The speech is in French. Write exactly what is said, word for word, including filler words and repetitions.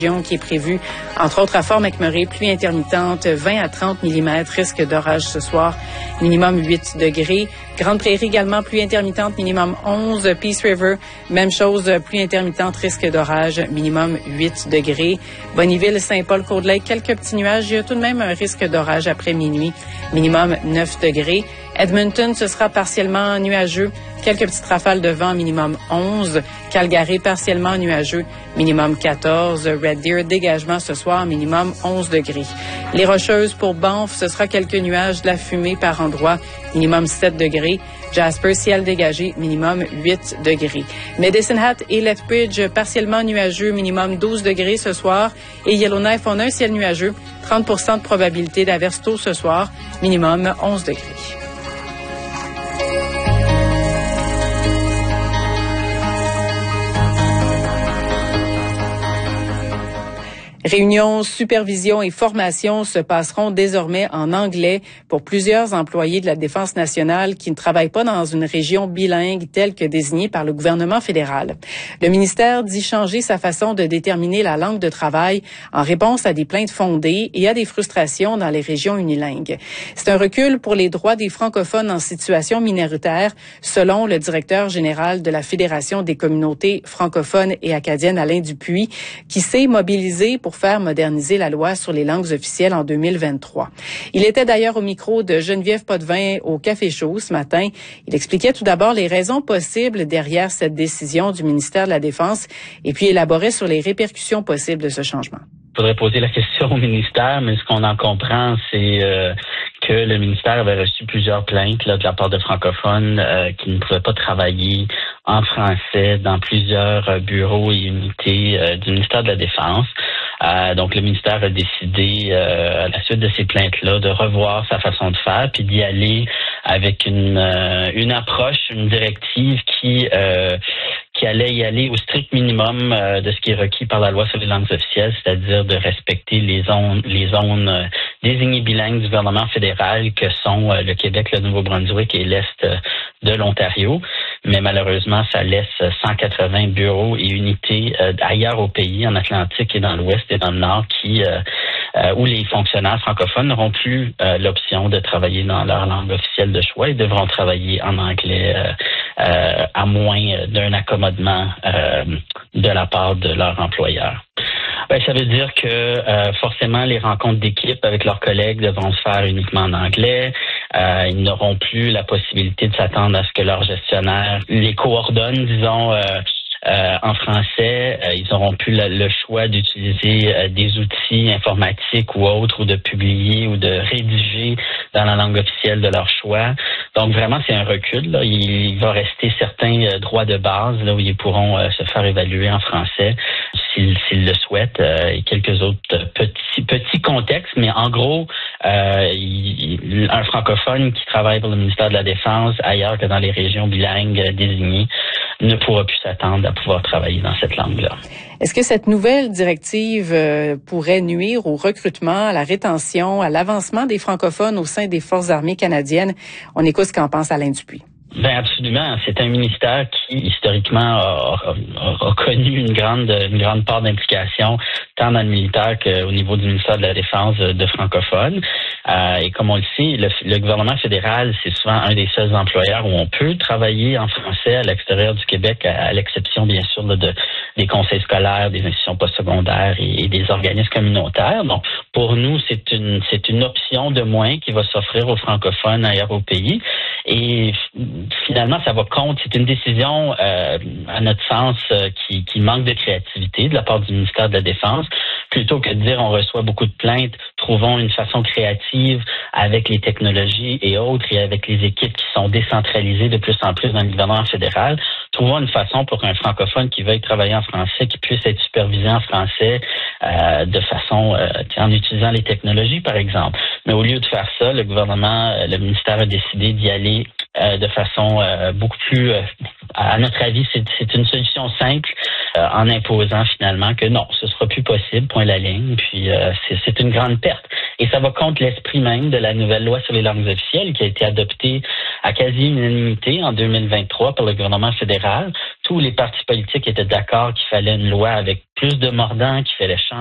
qui est prévu, entre autres à Fort-McMurray, pluie intermittente, vingt à trente millimètres, risque d'orage ce soir, minimum huit degrés. Grande Prairie également, pluie intermittente, minimum onze. Peace River, même chose, pluie intermittente, risque d'orage, minimum huit degrés. Bonneville, Saint-Paul, Cold-Lake, quelques petits nuages. Il y a tout de même un risque d'orage après minuit, minimum neuf degrés. Edmonton, ce sera partiellement nuageux. Quelques petites rafales de vent, minimum onze. Calgary, partiellement nuageux, minimum quatorze. Red Deer, dégagement ce soir, minimum onze degrés. Les Rocheuses, pour Banff, ce sera quelques nuages, de la fumée par endroits, minimum sept degrés. Jasper, ciel dégagé, minimum huit degrés. Medicine Hat et Lethbridge, partiellement nuageux, minimum douze degrés ce soir. Et Yellowknife, on a un ciel nuageux, trente pour cent de probabilité d'averse tôt ce soir, minimum onze degrés. Réunions, supervision et formation se passeront désormais en anglais pour plusieurs employés de la Défense nationale qui ne travaillent pas dans une région bilingue telle que désignée par le gouvernement fédéral. Le ministère dit changer sa façon de déterminer la langue de travail en réponse à des plaintes fondées et à des frustrations dans les régions unilingues. C'est un recul pour les droits des francophones en situation minoritaire, selon le directeur général de la Fédération des communautés francophones et acadiennes, Alain Dupuis, qui s'est mobilisé pour faire moderniser la loi sur les langues officielles en deux mille vingt-trois. Il était d'ailleurs au micro de Geneviève Potvin au Café Chaud ce matin. Il expliquait tout d'abord les raisons possibles derrière cette décision du ministère de la Défense et puis élaborait sur les répercussions possibles de ce changement. Il faudrait poser la question au ministère, mais ce qu'on en comprend, c'est euh, que le ministère avait reçu plusieurs plaintes là, de la part de francophones euh, qui ne pouvaient pas travailler en français dans plusieurs bureaux et unités euh, du ministère de la Défense. Euh, donc, le ministère a décidé, euh, à la suite de ces plaintes-là, de revoir sa façon de faire, puis d'y aller avec une euh, une approche, une directive qui euh, qui allait y aller au strict minimum euh, de ce qui est requis par la loi sur les langues officielles, c'est-à-dire de respecter les zones les zones euh, désignées bilingues du gouvernement fédéral que sont euh, le Québec, le Nouveau-Brunswick et l'Est euh, de l'Ontario. Mais malheureusement, ça laisse cent quatre-vingts bureaux et unités euh, ailleurs au pays, en Atlantique et dans l'Ouest et dans le Nord, qui euh, euh, où les fonctionnaires francophones n'auront plus euh, l'option de travailler dans leur langue officielle de choix et devront travailler en anglais euh, euh, à moins d'un accommodement euh, de la part de leur employeur. Ben, ça veut dire que euh, forcément les rencontres d'équipe avec leurs collègues devront se faire uniquement en anglais. Euh, ils n'auront plus la possibilité de s'attendre à ce que leur gestionnaire les coordonne, disons, euh, euh, en français. Euh, ils n'auront plus la, le choix d'utiliser euh, des outils informatiques ou autres, ou de publier ou de rédiger dans la langue officielle de leur choix. Donc vraiment, c'est un recul, là. Il, il va rester certains euh, droits de base là où ils pourront euh, se faire évaluer en français s'ils, s'ils le souhaitent, euh, et quelques autres petits petits contextes. Mais en gros, euh, il, un francophone qui travaille pour le ministère de la Défense ailleurs que dans les régions bilingues euh, désignées ne pourra plus s'attendre à pouvoir travailler dans cette langue-là. Est-ce que cette nouvelle directive euh, pourrait nuire au recrutement, à la rétention, à l'avancement des francophones au sein des Forces armées canadiennes? On écoute ce qu'en pense Alain Dupuis. Ben absolument. C'est un ministère qui, historiquement, a, a, a connu une grande une grande part d'implication, tant dans le militaire qu'au niveau du ministère de la Défense de francophones. Euh, et comme on le sait, le, le gouvernement fédéral, c'est souvent un des seuls employeurs où on peut travailler en français à l'extérieur du Québec, à, à l'exception, bien sûr, là, de des conseils scolaires, des institutions postsecondaires et, et des organismes communautaires. Donc, pour nous, c'est une c'est une option de moins qui va s'offrir aux francophones ailleurs au pays. Et finalement, ça va contre. C'est une décision, euh, à notre sens, euh, qui, qui manque de créativité de la part du ministère de la Défense. Plutôt que de dire on reçoit beaucoup de plaintes, trouvons une façon créative avec les technologies et autres et avec les équipes qui sont décentralisées de plus en plus dans le gouvernement fédéral. Trouvons une façon pour qu'un francophone qui veuille travailler en français, qui puisse être supervisé en français euh, de façon, euh, en utilisant les technologies, par exemple. Mais au lieu de faire ça, le gouvernement, le ministère a décidé d'y aller euh, de façon euh, beaucoup plus, euh, à notre avis, c'est, c'est une solution simple euh, en imposant finalement que non, ce sera plus possible, point la ligne, puis euh, c'est, c'est une grande perte. Et ça va contre l'esprit même de la nouvelle loi sur les langues officielles qui a été adoptée à quasi-unanimité en deux mille vingt-trois par le gouvernement fédéral. Tous les partis politiques étaient d'accord qu'il fallait une loi avec plus de mordants, qu'il fallait changer